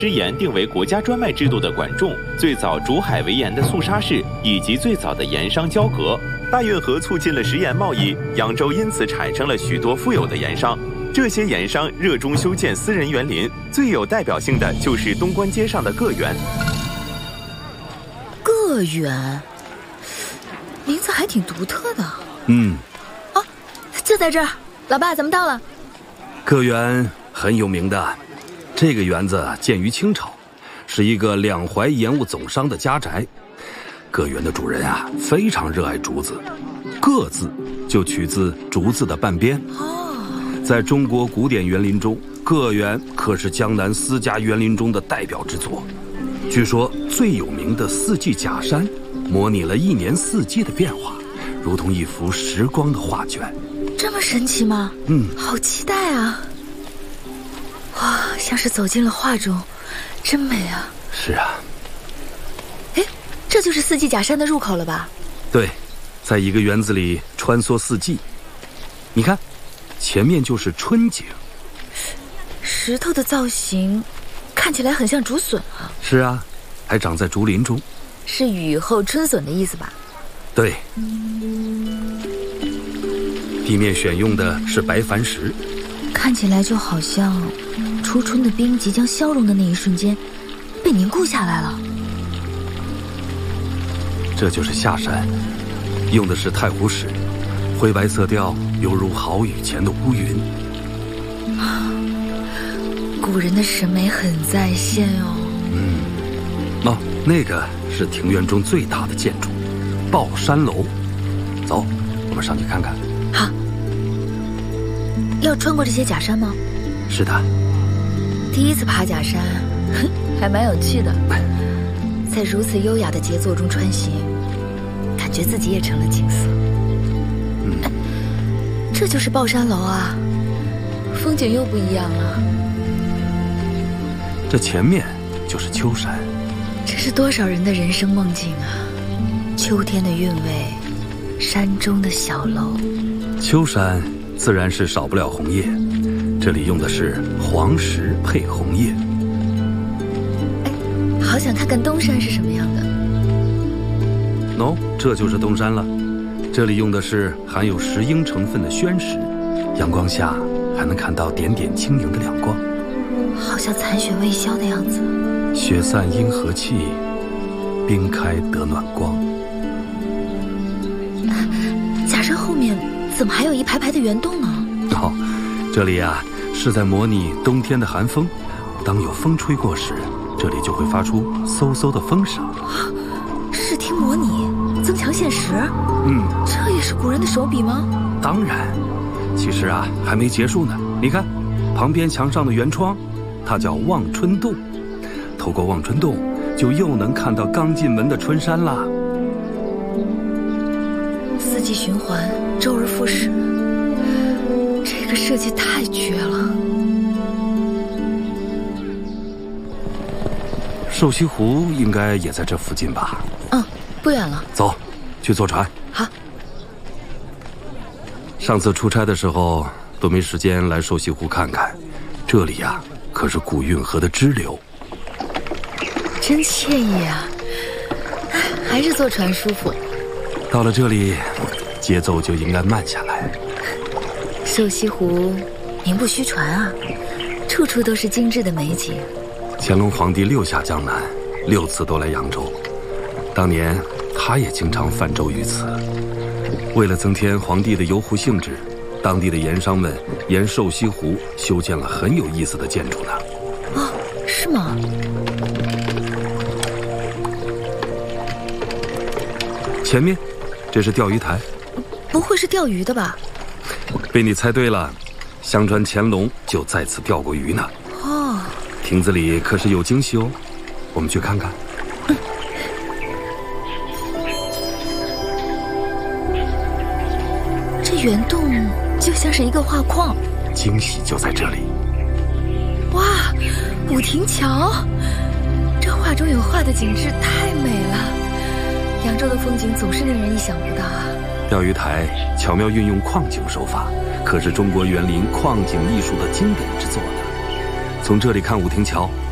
之盐定为国家专卖制度的管仲，最早逐海为盐的肃杀氏，以及最早的盐商交割。大运河促进了食盐贸易，扬州因此产生了许多富有的盐商。这些盐商热衷修建私人园林，最有代表性的就是东关街上的个园。 个园，名字还挺独特的。哦，就在这儿，老爸，咱们到了。 个园很有名的。这个园子建于清朝，是一个两淮盐务总商的家宅。个园的主人啊，非常热爱竹子，个字就取自竹子的半边。在中国古典园林中，个园可是江南私家园林中的代表之作。据说最有名的四季假山，模拟了一年四季的变化，如同一幅时光的画卷。 这么神奇吗？好期待啊！哇，像是走进了画中，真美啊！ 是啊。 哎，这就是四季假山的入口了吧？ 对，在一个园子里穿梭四季。你看，前面就是春景。 石头的造型看起来很像竹笋啊。 是啊，还长在竹林中。 是雨后春笋的意思吧？ 对。地面选用的是白矾石， 看起来就好像初春的冰即将消融的那一瞬间被凝固下来了。 这就是下山，用的是太湖石，灰白色调犹如好雨前的乌云。 古人的审美很在线哦。 那个是庭院中最大的建筑抱山楼。走，我们上去看看。 好。要穿过这些假山吗？ 是的。 第一次爬假山，还蛮有趣的。在如此优雅的杰作中穿行，感觉自己也成了景色。这就是抱山楼啊，风景又不一样了。 这前面就是秋山。 这是多少人的人生梦境啊！秋天的韵味，山中的小楼。 秋山自然是少不了红叶，这里用的是黄石配红叶。 好想看看东山是什么样的。 这就是东山了。这里用的是含有石英成分的宣石，阳光下还能看到点点晶莹的亮光， 好像残雪未消的样子。 雪散阴和气，冰开得暖光。 假山后面怎么还有一排排的圆洞呢？ 这里啊是在模拟冬天的寒风，当有风吹过时，这里就会发出嗖嗖的风声。 视听模拟，增强现实。这也是古人的手笔吗？ 当然，其实啊还没结束呢。你看，旁边墙上的圆窗，它叫望春洞。透过望春洞，就又能看到刚进门的春山啦。 四季循环，周而复始，这个设计太绝了。 瘦西湖应该也在这附近吧？ 不远了。 走，去坐船。 好。 上次出差的时候都没时间来瘦西湖看看，这里呀可是古运河的支流。 真惬意啊，还是坐船舒服。 到了这里，节奏就应该慢下来。 瘦西湖名不虚传啊，处处都是精致的美景。 乾隆皇帝6下江南，6次都来扬州，当年他也经常泛舟于此。为了增添皇帝的游湖兴致，当地的盐商们沿瘦西湖修建了很有意思的建筑呢。 是吗？ 前面，这是钓鱼台。 不会是钓鱼的吧？ 被你猜对了，相传乾隆就在此钓过鱼呢。亭子里可是有惊喜哦，我们去看看。 这圆洞就像是一个画框， 惊喜就在这里。 哇，武亭桥，这画中有画的景致太美了。扬州的风景总是令人意想不到啊！ 钓鱼台巧妙运用矿井手法，可是中国园林矿井艺术的经典之作呢。从这里看武亭桥，